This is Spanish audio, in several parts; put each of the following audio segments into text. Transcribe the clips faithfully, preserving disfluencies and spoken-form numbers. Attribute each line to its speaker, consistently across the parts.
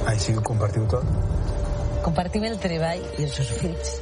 Speaker 1: Així ho compartiu tot?
Speaker 2: Compartim el treball i els seus fills.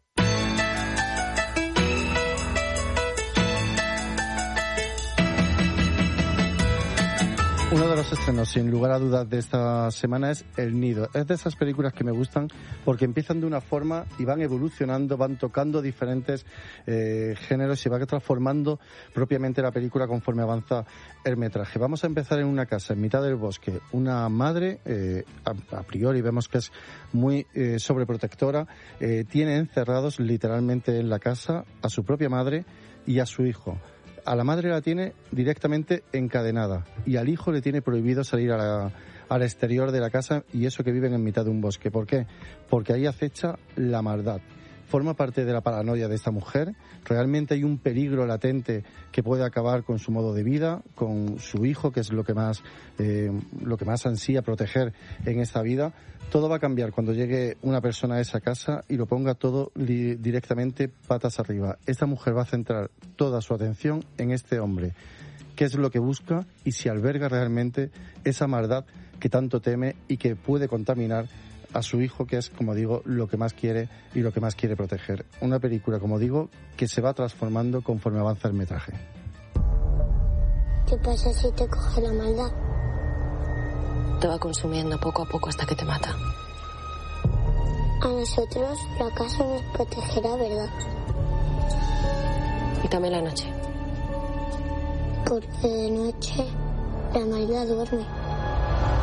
Speaker 3: Uno de los estrenos, sin lugar a dudas, de esta semana es El Nido. Es de esas películas que me gustan porque empiezan de una forma y van evolucionando, van tocando diferentes eh, géneros y va transformando propiamente la película conforme avanza el metraje. Vamos a empezar en una casa, en mitad del bosque. Una madre, eh, a, a priori vemos que es muy eh, sobreprotectora, eh, tiene encerrados literalmente en la casa a su propia madre y a su hijo. A la madre la tiene directamente encadenada y al hijo le tiene prohibido salir a la, al exterior de la casa, y eso que viven en mitad de un bosque. ¿Por qué? Porque ahí acecha la maldad. Forma parte de la paranoia de esta mujer. Realmente hay un peligro latente que puede acabar con su modo de vida, con su hijo, que es lo que más, eh, lo que más ansía proteger en esta vida. Todo va a cambiar cuando llegue una persona a esa casa y lo ponga todo li- directamente patas arriba. Esta mujer va a centrar toda su atención en este hombre, qué es lo que busca y si alberga realmente esa maldad que tanto teme y que puede contaminar a su hijo, que es, como digo, lo que más quiere y lo que más quiere proteger. Una película, como digo, que se va transformando conforme avanza el metraje.
Speaker 4: ¿Qué pasa si te coge la maldad?
Speaker 5: Te va consumiendo poco a poco hasta que te mata.
Speaker 4: A nosotros la casa nos protegerá, ¿verdad?
Speaker 5: Y también la noche.
Speaker 4: Porque de noche la maldad duerme.